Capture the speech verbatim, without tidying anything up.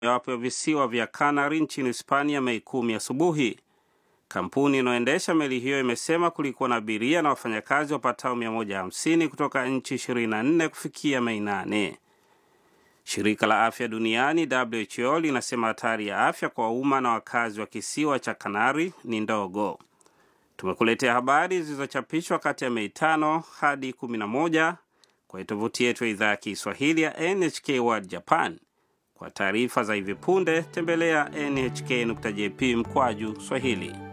yapo visiwa vya Canary nchini Hispania Mei kumi asubuhi. Kampuni inayoendesha meli hiyo imesema kulikuwa na abiria na wafanyakazi wapatao mia moja hamsini kutoka nchi ishirini na nne kufikia Mei nane. Shirika la Afya Duniani W H O linasema hatari ya afya kwa umma na wakazi wa kisiwa cha Canary ni ndogo. Tumekuletea habari zilizochapishwa kati ya Mei tano hadi kumi na moja kwa tovuti yetu ya idhaa ya Kiswahili ya N H K World Japan. Kwa taarifa za hivi punde tembelea N H K nukta J P mkwaju Swahili.